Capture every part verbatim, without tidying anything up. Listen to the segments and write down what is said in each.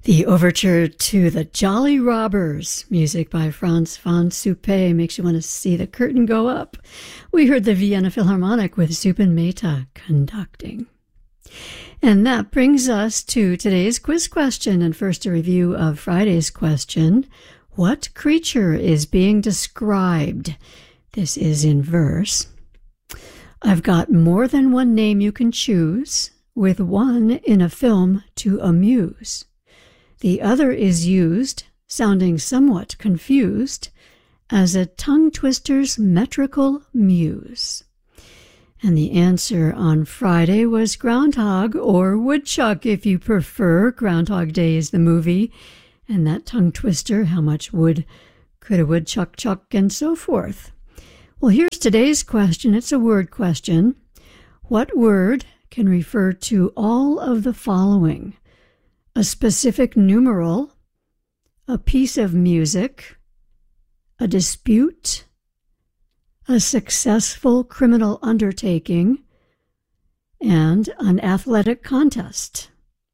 The overture to The Jolly Robbers, music by Franz von Suppé, makes you want to see the curtain go up. We heard the Vienna Philharmonic with Zubin Mehta conducting. And that brings us to today's quiz question, and first a review of Friday's question. What creature is being described? This is in verse. I've got more than one name you can choose, with one in a film to amuse. The other is used, sounding somewhat confused, as a tongue twister's metrical muse. And the answer on Friday was groundhog, or woodchuck if you prefer. Groundhog Day is the movie, and that tongue twister, how much wood could a woodchuck chuck, and so forth. Well, here's today's question. It's a word question. What word can refer to all of the following? A specific numeral, a piece of music, a dispute, a successful criminal undertaking, and an athletic contest.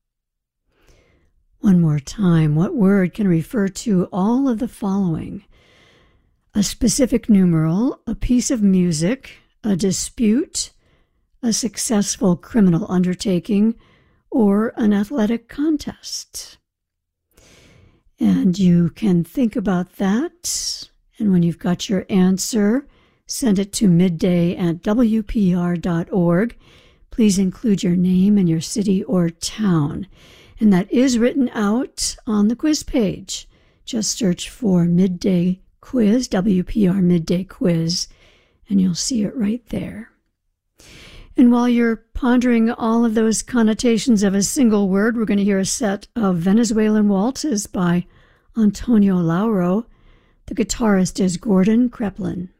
One more time, what word can refer to all of the following? A specific numeral, a piece of music, a dispute, a successful criminal undertaking, or an athletic contest. And you can think about that, and when you've got your answer, send it to midday at w p r dot org. Please include your name and your city or town. And that is written out on the quiz page. Just search for Midday Quiz, W P R Midday Quiz, and you'll see it right there. And while you're pondering all of those connotations of a single word, we're going to hear a set of Venezuelan waltzes by Antonio Lauro. The guitarist is Gordon Kreplin.